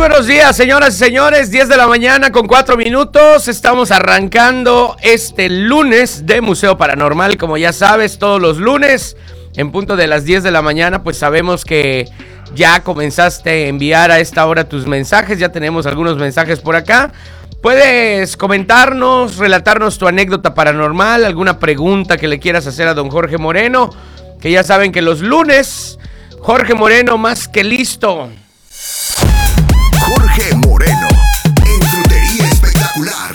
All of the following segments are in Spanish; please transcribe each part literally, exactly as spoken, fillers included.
buenos días, señoras y señores. diez de la mañana con cuatro minutos. Estamos arrancando este lunes de Museo Paranormal. Como ya sabes, todos los lunes, en punto de las diez de la mañana, pues sabemos que ya comenzaste a enviar a esta hora tus mensajes. Ya tenemos algunos mensajes por acá. Puedes comentarnos, relatarnos tu anécdota paranormal, alguna pregunta que le quieras hacer a don Jorge Moreno, que ya saben que los lunes, Jorge Moreno más que listo. Jorge Moreno, en Frutería Espectacular.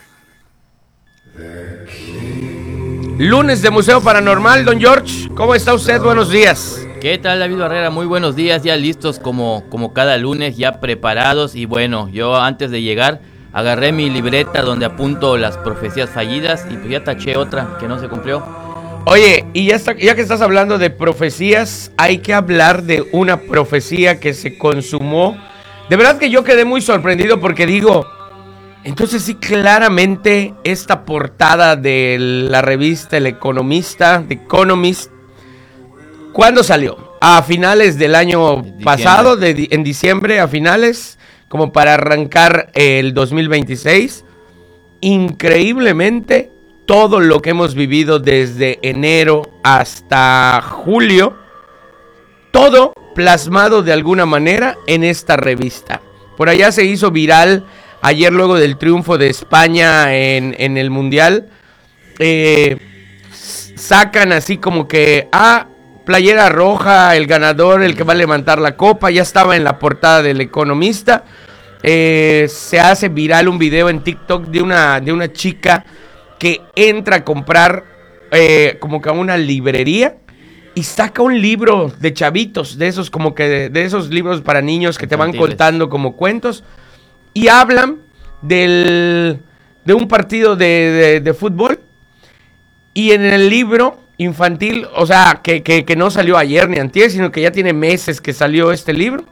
Lunes de Museo Paranormal, don George, ¿cómo está usted? Buenos días. ¿Qué tal, David Barrera? Muy buenos días, ya listos como, como cada lunes, ya preparados. Y bueno, yo antes de llegar agarré mi libreta donde apunto las profecías fallidas y pues ya taché otra que no se cumplió. Oye, y ya, está, ya que estás hablando de profecías, hay que hablar de una profecía que se consumó. De verdad que yo quedé muy sorprendido porque digo, entonces sí, claramente esta portada de la revista El Economista, The Economist, ¿cuándo salió? A finales del año diciembre. pasado, de, en diciembre, a finales, como para arrancar el dos mil veintiséis. Increíblemente, todo lo que hemos vivido desde enero hasta julio, todo plasmado de alguna manera en esta revista. Por allá se hizo viral ayer luego del triunfo de España en, en el Mundial. Eh, sacan así como que, ah, playera roja, el ganador, el que va a levantar la copa, ya estaba en la portada del Economista. Eh, se hace viral un video en TikTok de una, de una chica que entra a comprar eh, como que a una librería y saca un libro de chavitos, de esos como que de, de esos libros para niños que te van contando como cuentos, y hablan del de un partido de, de, de fútbol. Y en el libro infantil, o sea, que, que, que no salió ayer ni antier, sino que ya tiene meses que salió este libro.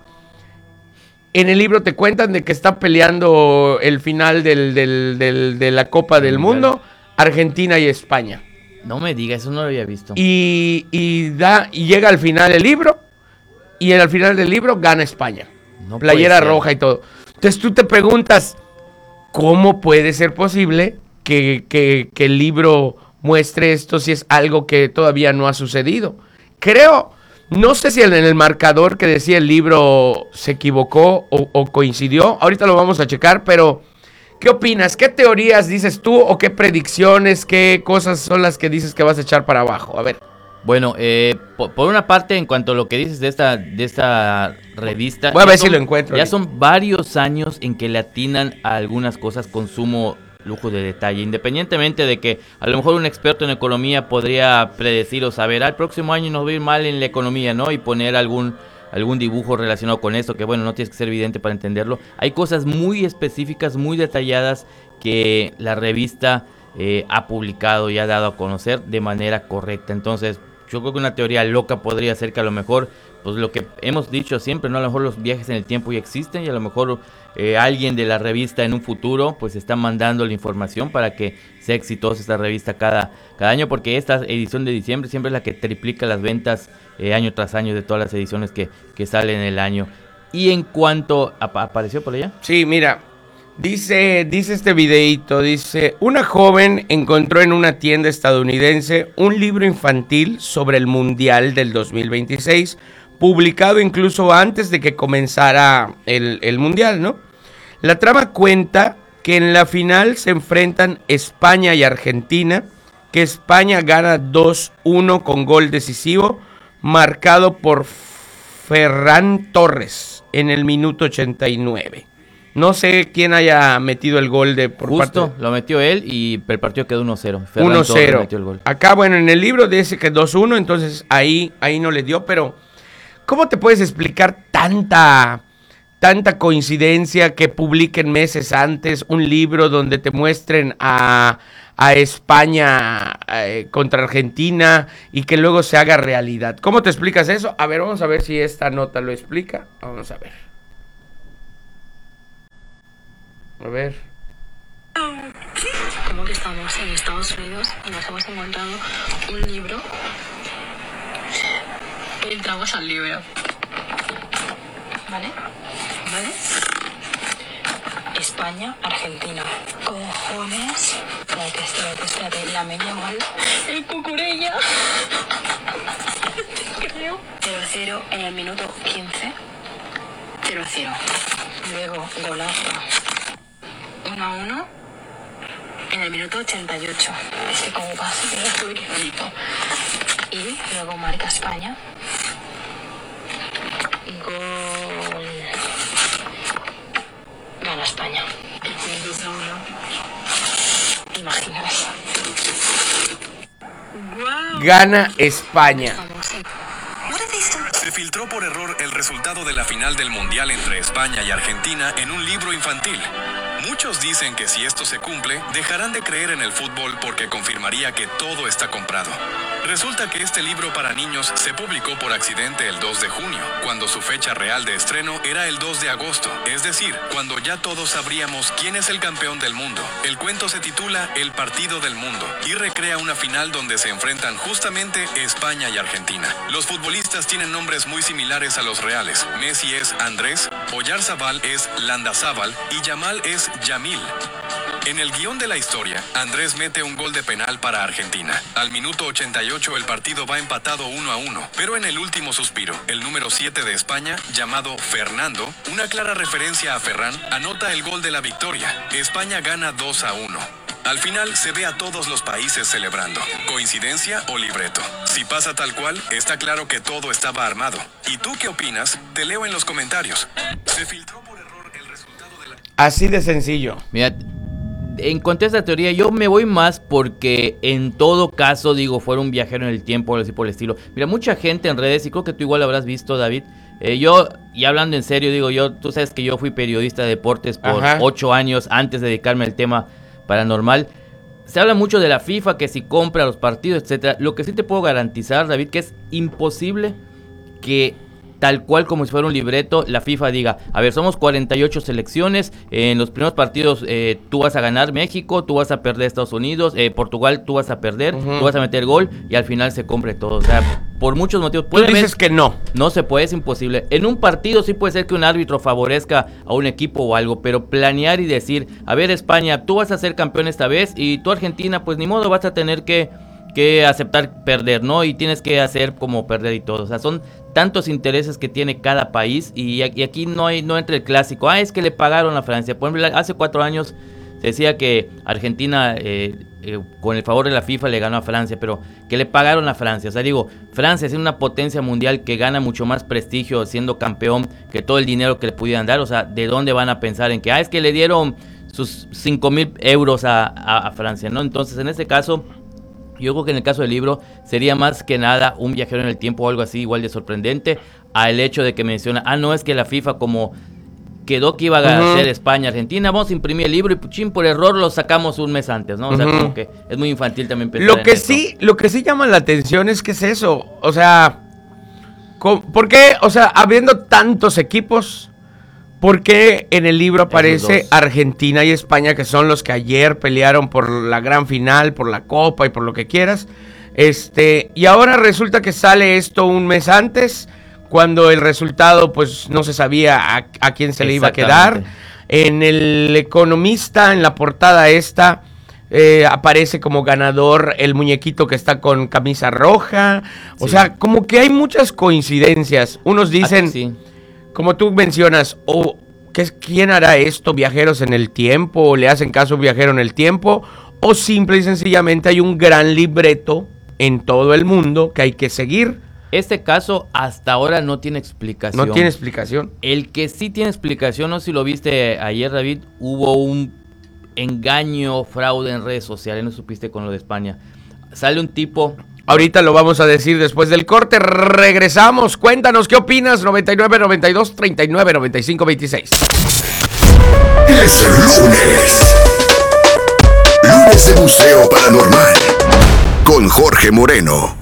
En el libro te cuentan de que está peleando el final del, del, del, de la Copa del Mundo, Argentina y España. No me digas, eso no lo había visto. Y, y, da, y llega al final del libro, y al final del libro gana España. No playera roja y todo. Entonces tú te preguntas, ¿cómo puede ser posible que, que, que el libro muestre esto si es algo que todavía no ha sucedido? Creo, no sé si en el marcador que decía el libro se equivocó o, o coincidió. Ahorita lo vamos a checar, pero ¿qué opinas? ¿Qué teorías dices tú o qué predicciones, qué cosas son las que dices que vas a echar para abajo? A ver. Bueno, eh, por, por una parte, en cuanto a lo que dices de esta, de esta revista... Voy a ver son, si lo encuentro. Ya son varios años en que le atinan a algunas cosas con sumo lujo de detalle. Independientemente de que a lo mejor un experto en economía podría predecir o saber, al próximo año nos va a ir mal en la economía, ¿no? Y poner algún... algún dibujo relacionado con esto, que bueno, no tienes que ser evidente para entenderlo. Hay cosas muy específicas, muy detalladas que la revista eh, ha publicado y ha dado a conocer de manera correcta. Entonces, yo creo que una teoría loca podría ser que a lo mejor, pues lo que hemos dicho siempre, ¿no? A lo mejor los viajes en el tiempo ya existen y a lo mejor eh, alguien de la revista en un futuro, pues está mandando la información para que sea exitosa esta revista cada, cada año, porque esta edición de diciembre siempre es la que triplica las ventas Eh, año tras año de todas las ediciones que, que salen en el año. Y en cuanto... ¿ap- ¿Apareció por allá? Sí, mira, dice, dice este videíto, dice, una joven encontró en una tienda estadounidense un libro infantil sobre el Mundial del dos mil veintiséis, publicado incluso antes de que comenzara el, el Mundial, ¿no? La trama cuenta que en la final se enfrentan España y Argentina, que España gana dos uno con gol decisivo, marcado por Ferran Torres en el minuto ochenta y nueve. No sé quién haya metido el gol de por Justo, parte. lo metió él y el partido quedó uno cero. uno cero. Acá, bueno, en el libro dice que dos uno, entonces ahí, ahí no le dio, pero ¿cómo te puedes explicar tanta, tanta coincidencia que publiquen meses antes un libro donde te muestren a... a España eh, contra Argentina y que luego se haga realidad? ¿Cómo te explicas eso? A ver, vamos a ver si esta nota lo explica. Vamos a ver. A ver. Como que estamos en Estados Unidos y nos hemos encontrado un libro. Entramos al libro. ¿Vale? ¿Vale? España, Argentina. Cojones. Espérate, espérate, espérate. La media mal. El Cucurella. Creo. cero cero en el minuto quince. cero cero. Luego, golazo. uno a uno. En el minuto ochenta y ocho. Es que como pasa, que no tuve que bonito. Y luego marca España. Gol. Gana España. dos a uno. Imagínate. Wow. Gana España. Se filtró por error el resultado de la final del Mundial entre España y Argentina en un libro infantil. Muchos dicen que si esto se cumple, dejarán de creer en el fútbol porque confirmaría que todo está comprado. Resulta que este libro para niños se publicó por accidente el dos de junio, cuando su fecha real de estreno era el dos de agosto, es decir, cuando ya todos sabríamos quién es el campeón del mundo. El cuento se titula El Partido del Mundo y recrea una final donde se enfrentan justamente España y Argentina. Los futbolistas tienen nombres muy similares a los reales. Messi es Andrés, Oyarzabal es Landazábal y Yamal es Yamil. En el guión de la historia, Andrés mete un gol de penal para Argentina. Al minuto ochenta y ocho el partido va empatado uno a uno, pero en el último suspiro, el número siete de España, llamado Fernando, una clara referencia a Ferran, anota el gol de la victoria. España gana dos a uno. Al final se ve a todos los países celebrando. ¿Coincidencia o libreto? Si pasa tal cual, está claro que todo estaba armado. ¿Y tú qué opinas? Te leo en los comentarios. Se filtró por error el resultado de la... Así de sencillo. Mira, en cuanto a esta teoría, yo me voy más porque en todo caso, digo, fuera un viajero en el tiempo o así por el estilo. Mira, mucha gente en redes, y creo que tú igual lo habrás visto, David. Eh, yo, y hablando en serio, digo, yo, tú sabes que yo fui periodista de deportes por Ajá. ocho años antes de dedicarme al tema paranormal. Se habla mucho de la FIFA, que si compra los partidos, etcétera. Lo que sí te puedo garantizar, David, que es imposible que tal cual como si fuera un libreto, la FIFA diga, a ver, somos cuarenta y ocho selecciones, eh, en los primeros partidos eh, tú vas a ganar México, tú vas a perder Estados Unidos, eh, Portugal tú vas a perder, Uh-huh. tú vas a meter gol y al final se compre todo. O sea, por muchos motivos. Tú Puede haber- dices que no. no se puede, es imposible. En un partido sí puede ser que un árbitro favorezca a un equipo o algo, pero planear y decir, a ver España, tú vas a ser campeón esta vez y tú Argentina, pues ni modo, vas a tener que, que aceptar perder, ¿no? Y tienes que hacer como perder y todo. O sea, son tantos intereses que tiene cada país y, y aquí no hay no entra el clásico. Ah, es que le pagaron a Francia. Por ejemplo, hace cuatro años se decía que Argentina, eh, eh, con el favor de la FIFA, le ganó a Francia, pero que le pagaron a Francia. O sea, digo, Francia es una potencia mundial que gana mucho más prestigio siendo campeón que todo el dinero que le pudieran dar. O sea, ¿de dónde van a pensar en que, ah, es que le dieron sus cinco mil euros a, a, a Francia, ¿no? Entonces, en este caso, yo creo que en el caso del libro sería más que nada un viajero en el tiempo o algo así igual de sorprendente al hecho de que menciona, ah, no, es que la FIFA como quedó que iba a Uh-huh. ser España, Argentina, vamos a imprimir el libro y puchín, por error lo sacamos un mes antes, ¿no? O sea, Uh-huh. como que es muy infantil también pensar Lo en que eso. sí, lo que sí llama la atención es que es eso. O sea, co- ¿por qué? O sea, habiendo tantos equipos, ¿por qué en el libro aparece dos. Argentina y España, que son los que ayer pelearon por la gran final, por la copa y por lo que quieras? Este, y ahora resulta que sale esto un mes antes, cuando el resultado pues no se sabía a, a quién se le iba a quedar. Exactamente. En el Economista, en la portada esta, eh, aparece como ganador el muñequito que está con camisa roja. O Sí. sea, como que hay muchas coincidencias. Unos dicen, Ah, sí. como tú mencionas, o ¿qué, ¿quién hará esto? ¿Viajeros en el tiempo? ¿O le hacen caso a un viajero en el tiempo? O simple y sencillamente hay un gran libreto en todo el mundo que hay que seguir. Este caso hasta ahora no tiene explicación. No tiene explicación. El que sí tiene explicación, no sé si lo viste ayer, David, hubo un engaño, fraude en redes sociales, no supiste con lo de España. Sale un tipo... Ahorita lo vamos a decir después del corte. Regresamos. Cuéntanos qué opinas. noventa y nueve, noventa y dos, treinta y nueve, noventa y cinco, veintiséis. Es lunes. Lunes de Museo Paranormal. Con Jorge Moreno.